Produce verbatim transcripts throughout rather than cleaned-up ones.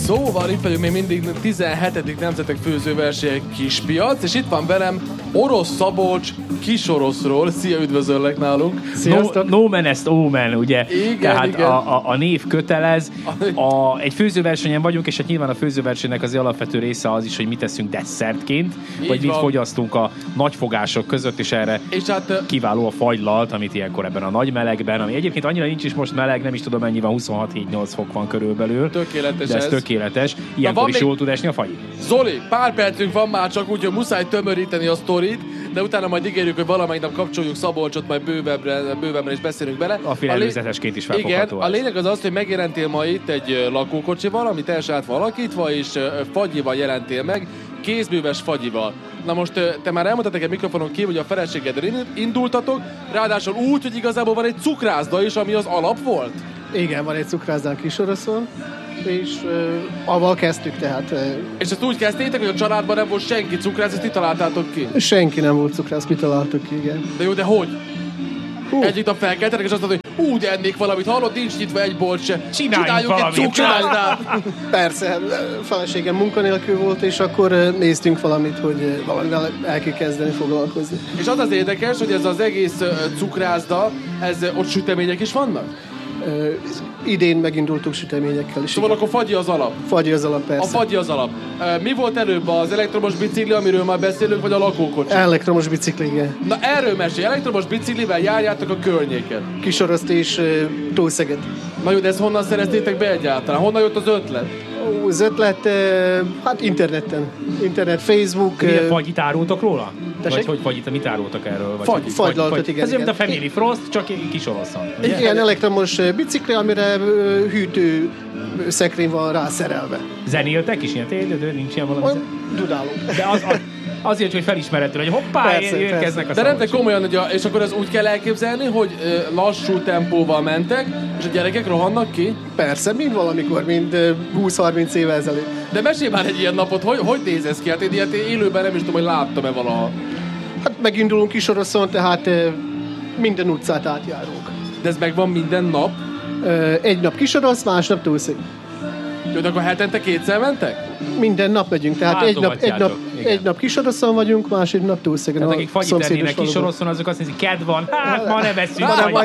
Szóval itt vagyunk még mindig tizenhetedik Nemzetek Főzőverseny Kispiac, és itt van velem Orosz Szabolcs Kisoroszról. Szia, üdvözöllek nálunk. No, no man est omen, ugye? Igen, Tehát igen. A, a, a név kötelez. A, egy főzőversenyen vagyunk, és hát nyilván a főzőversenynek az alapvető része az is, hogy mit teszünk desszertként, Így vagy mit van. fogyasztunk a nagyfogások között, és erre És hát kiváló a fagylalt, amit ilyenkor ebben a nagy melegben, ami egyébként annyira nincs is most meleg, nem is tudom mennyi van, huszonhat nyolc fok van körülbelül. tökéletes De ez ez. tökéletes. Ilyenkor is még- jól tud esni a fagyi. Zoli, pár percünk van már csak, úgyhogy muszáj tömöríteni a sztorit, de utána majd ígérjük, hogy valamelyik nap kapcsoljuk Szabolcsot, majd bővebbre, bővebbre is beszélünk bele. A előzetesként is felfogható. Igen, a lényeg az az, hogy megjelentél ma itt egy ö, lakókocsival, amit teljesen át van alakítva, és ö, fagyival jelentél meg, kézműves fagyival. Na most ö, te már elmondtad egy mikrofonon kívül, hogy a feleségeddel indultatok, ráadásul úgy, hogy igazából van egy cukrászda is, ami az alap volt. Igen, van egy cukrászdán Kisoroszon, és uh, avval kezdtük, tehát uh, És ezt úgy kezdtétek, hogy a családban nem volt senki cukrász, ezt ti találtátok ki. senki nem volt cukrász, mi találtuk ki, igen. De jó, de hogy? Hú. Egyik nap felkeltetek, és azt mondod, hogy úgy ennék valamit, hallod, nincs nyitva egy bolt se. Csináljunk Csináljuk valamit, egy cukrászdát. Persze, hát, uh, feleségem munkanélkül volt, és akkor uh, néztünk valamit, hogy uh, valamivel el kell kezdeni foglalkozni. És az az érdekes, hogy ez az egész uh, cukrászda, ez uh, ott sütemények is vannak? Uh, idén megindultunk süteményekkel is. Szóval igen. akkor fagyi az alap. Fagyi az alap, A persze. fagyi az alap. Uh, mi volt előbb, az elektromos bicikli, amiről már beszélünk, vagy a lakókocsi? Elektromos bicikli, igen. Na erről mesélj, elektromos biciklivel járjátok a környéken. Kisoroszt és uh, Tószeget. Na jó, de ezt honnan szereztétek be egyáltalán? Honnan jött az ötlet? Ó, az ötlet, uh, hát interneten. Internet, Facebook. Milyen uh, fagyit árultok róla? Tessék? Vagy hogy fagyit, mit árultok erről? Vagy Fagy- hogy- fagylaltot, fagy- igen, Ez olyan, mint a igen. Family Frost, csak Kisoroszon. Egy ilyen elektromos uh, bicikli, amire uh, hűtő szekrény van rászerelve. Zenéltek is ilyen tényleg, nincs ilyen valami? Olyan dudálunk. De az, az, azért, hogy felismerető, hogy hoppá, Persze, érkeznek a De nem, de szabolcsok. komolyan, hogy a, és akkor ez úgy kell elképzelni, hogy ö, lassú tempóval mentek, és a gyerekek rohannak ki. Persze, mind valamikor, mind uh, húsz-harminc éve ezelőtt. De mesélj már egy ilyen napot, hogy, hogy néz ez ki? Hát én ilyet élőben nem is tudom, hogy láttam-e valaha. Hát megindulunk Kisoroszon, tehát uh, minden utcát átjárunk. De ez megvan minden nap? Uh, egy nap Kisorosz, másnap Tószeg. Jó, de akkor hetente kétszer mentek? Minden nap megyünk, tehát egy nap, egy, nap, Váltogatjátok, igen. egy nap Kisoroszon vagyunk, másik nap Tószegen. Tehát a akik fagyit szomszédos ennének faluban. Kisoroszon, azok azt nézik, kedv van, hát ma ne veszünk Hát, fagyit. majd-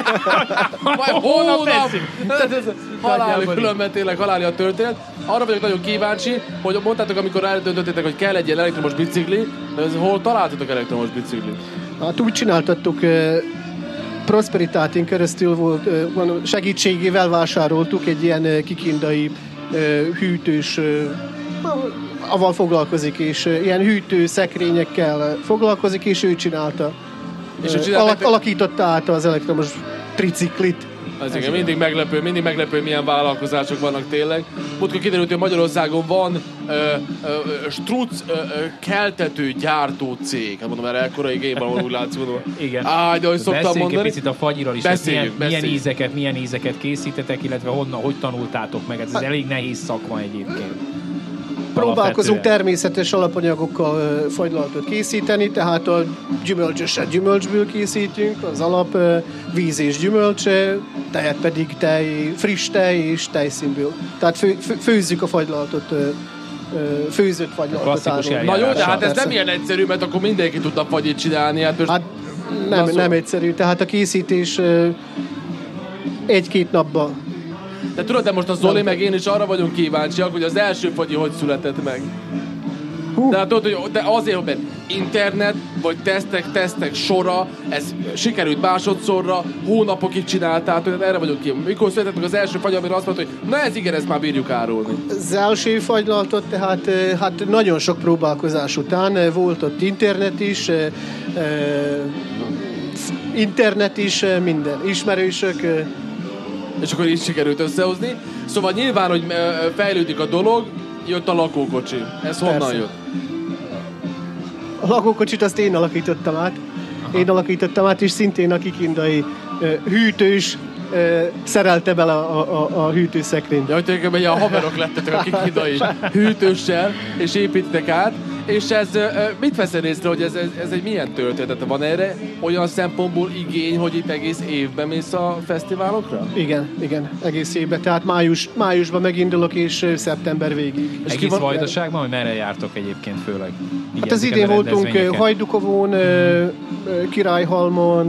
Majd holnap veszünk. Tehát ez haláli, Nagyjából különben tényleg haláli a történet. Arra vagyok nagyon kíváncsi, hogy mondtátok, amikor eldöntöttétek, hogy kell egy ilyen elektromos bicikli, de ez, hol találtatok elektromos biciklit? Hát úgy csináltattuk, uh, Prosperitátin keresztül volt, uh, van- segítségével vásároltuk egy ilyen uh, kikindai uh, hűtős, uh, avval foglalkozik, és uh, ilyen hűtő szekrényekkel uh, foglalkozik, és ő csinálta. És Uh, ő csinálta- alak, alakította át az elektromos triciklit. Ez igen, mindig meglepő, mindig meglepő, milyen vállalkozások vannak tényleg. Múltkor kiderült, hogy Magyarországon van ö, ö, ö, struc ö, ö, keltető gyártó cég. Hát mondom, erre ekkora igény van, úgy látszik, mondom. Igen. Áj, de hogy szoktam Beszéljünk mondani. egy picit a fagyiról is. Beszéljünk, milyen, milyen beszéljünk. ízeket, milyen ízeket készítetek, illetve honnan, hogy tanultátok meg. Ez, ez elég nehéz szakma egyébként. Próbálkozunk Alapvetően. természetes alapanyagokkal ö, fagylaltot készíteni, tehát a gyümölcsöset gyümölcsből készítünk, az alap ö, víz és gyümölcs, ö, tejet pedig tej, friss tej és tejszínből. Tehát fő, fő, főzzük a fagylaltot, ö, ö, főzött fagylaltot. Klasszikus árulunk. Na jó, de hát ez Persze. nem ilyen egyszerű, mert akkor mindenki tudna fagyit csinálni. Hát most Hát nem, Na szó- nem egyszerű, tehát a készítés ö, egy-két napban. De tudod, de most a Zoli meg én is arra vagyunk kíváncsiak, hogy az első fagyi hogy született meg. Hú. De hát tudod, hogy de azért, hogy internet, vagy tesztek, tesztek sora, ez sikerült másodszorra, hónapokig csináltátok, erre vagyok ki. Mikor született meg az első fagy, amire azt mondta, hogy na ez igen, ezt már bírjuk árulni. Az első fagylaltot, tehát ö, hát nagyon sok próbálkozás után ö, volt ott internet is, ö, ö, internet is, ö, minden, ismerősök, ö, És akkor így sikerült összehozni. Szóval nyilván, hogy ö, fejlődik a dolog, jött a lakókocsi. Ez honnan Persze. jött? a lakókocsit azt én alakítottam át. Aha. Én alakítottam át, és szintén a kikindai ö, hűtős ö, szerelte bele a, a, a hűtőszekrényt. Ja, hogy tulajdonképpen ilyen haverok lettetek a kikidai hűtőssel, és építitek át. És ez, mit veszel észre, hogy ez, ez, ez egy milyen történet? Van erre olyan szempontból igény, hogy itt egész évben mész a fesztiválokra? Igen, igen, egész évben. Tehát május, májusban megindulok, és szeptember végig. És egész Vajdaságban, hogy merre jártok egyébként főleg? Így hát az idén voltunk Hajdukovón, Királyhalmon,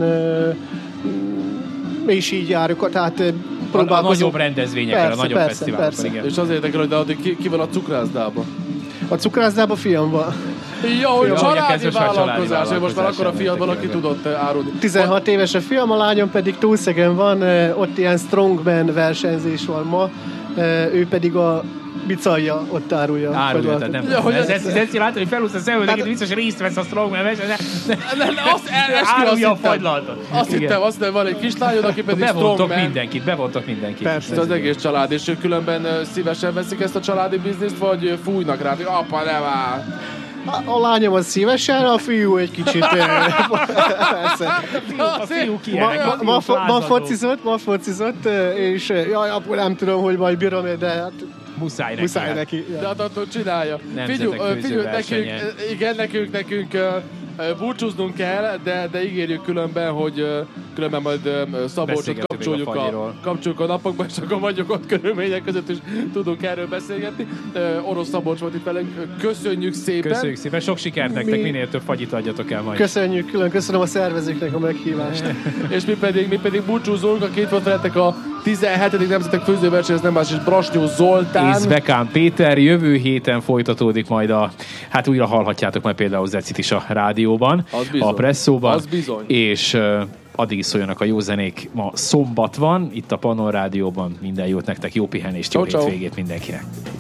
és így járjuk, tehát a, a nagyobb rendezvényekre, persze, a nagyobb persze, fesztiválokon. Persze. Igen. És azért érdekel, hogy de addig ki, ki van a cukrászdában? A cukrászdában fiam van. Jó, hogy családi vállalkozás, hogy most már akkor a fiad valaki tudott árulni. tizenhat éves a fiam, a lányom pedig Túlszegen van, ott ilyen strongman versenyzés van ma, ő pedig a bicalja, ott árulja. Árulja, tehát nem. Ja, ez ez, ez, ez látod, hogy felhúzsz a szemüveget, hát, biztos részt vesz a strongman versenyzés. Árulja a fagylaltot. Azt hittem, azt hittem, van egy kislányod, aki pedig strongman. Bevontok mindenkit, bevontok mindenkit. Persze. Az egész család, és ők különben szívesen veszik ezt a családi bizniszt, vagy fújnak rá, hogy apa, nem áll. A, a lányom az szívesen, a fiú egy kicsit... persze. A fiú ki ma, ma, ma, ma focizott, ma focizott, és jaj, apu, nem tudom, hogy majd bírom, de hát... Muszáj neki. Muszáj neki. De hát attól csinálja. Figyelj, figyelj, nekünk, igen, nekünk, nekünk uh, búcsúznunk kell, de, de ígérjük különben, hogy uh, különben majd uh, Szabolcsot kapcsoljuk a, a, kapcsoljuk a napokban, és akkor vagyok ott körülmények között, és tudunk erről beszélgetni. Uh, Orosz Szabolcs volt itt velünk. Köszönjük szépen. Köszönjük szépen. Sok sikert nektek, mi... minél több fagyit adjatok el majd. Köszönjük, külön köszönöm a szervezőknek a meghívást. És mi pedig, mi pedig búcsúzunk, a két volt veletek a tizenhetedik Nemzetek Főzőverseny, ez nem más, és Brasnyó Zoltán. És Bekán Péter. Jövő héten folytatódik majd a, hát újra hallhatjátok majd például Zecit is a rádióban, a Presszóban. Az bizony. És uh, addig is szóljanak a jó zenék. Ma szombat van, itt a Pannon Rádióban. Minden jót nektek, jó pihenést, jó hétvégét mindenkinek.